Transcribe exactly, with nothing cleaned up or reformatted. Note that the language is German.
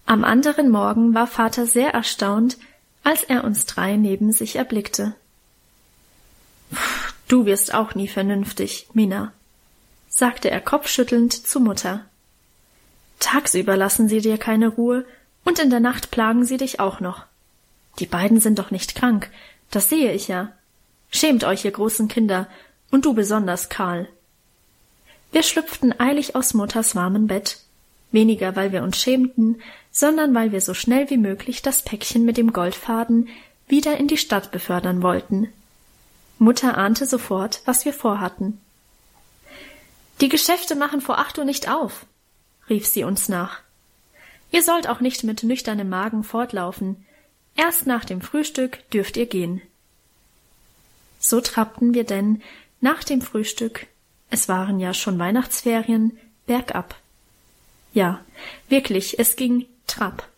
Am anderen Morgen war Vater sehr erstaunt, als er uns drei neben sich erblickte. »Du wirst auch nie vernünftig, Mina«, sagte er kopfschüttelnd zu Mutter. »Tagsüber lassen sie dir keine Ruhe, und in der Nacht plagen sie dich auch noch. Die beiden sind doch nicht krank, das sehe ich ja. Schämt euch, ihr großen Kinder, und du besonders, Karl.« Wir schlüpften eilig aus Mutters warmem Bett, weniger weil wir uns schämten, sondern weil wir so schnell wie möglich das Päckchen mit dem Goldfaden wieder in die Stadt befördern wollten. Mutter ahnte sofort, was wir vorhatten. »Die Geschäfte machen vor acht Uhr nicht auf«, rief sie uns nach. »Ihr sollt auch nicht mit nüchternem Magen fortlaufen. Erst nach dem Frühstück dürft ihr gehen.« So trabten wir denn nach dem Frühstück, es waren ja schon Weihnachtsferien, bergab. Ja, wirklich, es ging Trab.